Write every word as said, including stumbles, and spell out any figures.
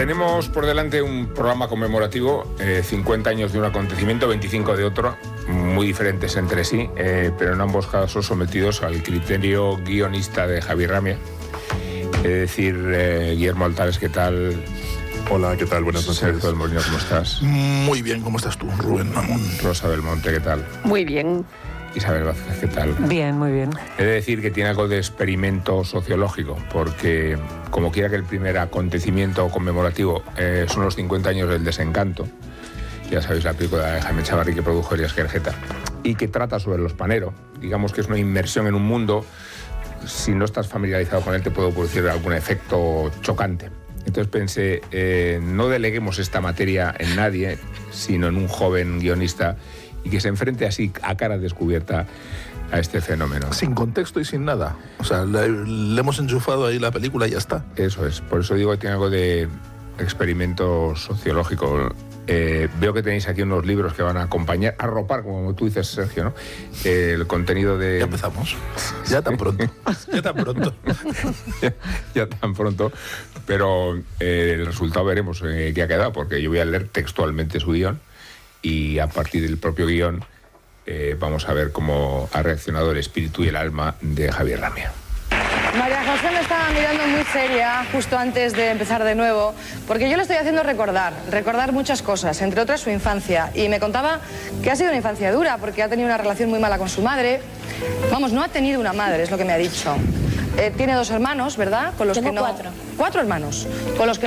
Tenemos por delante un programa conmemorativo, eh, cincuenta años de un acontecimiento, veinticinco de otro, muy diferentes entre sí, eh, pero en ambos casos sometidos al criterio guionista de Javier Ramia. Es decir, eh, Guillermo Altares, ¿qué tal? Hola, ¿qué tal? Buenas noches. Sergio del Molino, ¿cómo estás? Muy bien, ¿cómo estás tú, Rubén Mamón? Rosa Belmonte, ¿qué tal? Muy bien. Isabel Vázquez, ¿qué tal? Bien, muy bien. He de decir que tiene algo de experimento sociológico, porque como quiera que el primer acontecimiento conmemorativo eh, son los cincuenta años del Desencanto, ya sabéis la película de Jaime Chavarri que produjo Elias Querejeta, y que trata sobre los Panero, digamos que es una inmersión en un mundo, si no estás familiarizado con él te puede producir algún efecto chocante. Entonces pensé, eh, no deleguemos esta materia en nadie, sino en un joven guionista y que se enfrente así a cara descubierta a este fenómeno. Sin contexto y sin nada. O sea, le, le hemos enchufado ahí la película y ya está. Eso es, por eso digo que tiene algo de experimento sociológico. Eh, veo que tenéis aquí unos libros que van a acompañar, a arropar, como tú dices, Sergio, ¿no? Eh, el contenido de... Ya empezamos. Ya tan pronto. Ya tan pronto. ya, ya tan pronto. Pero eh, el resultado veremos eh, qué ha quedado, porque yo voy a leer textualmente su guión y a partir del propio guión eh, vamos a ver cómo ha reaccionado el espíritu y el alma de Javier Ramia. María José me estaba mirando muy seria justo antes de empezar de nuevo, porque yo le estoy haciendo recordar, recordar muchas cosas, entre otras su infancia. Y me contaba que ha sido una infancia dura, porque ha tenido una relación muy mala con su madre. Vamos, no ha tenido una madre, es lo que me ha dicho. Eh, tiene dos hermanos, ¿verdad? Con los Tengo que no... cuatro. Cuatro hermanos, con los que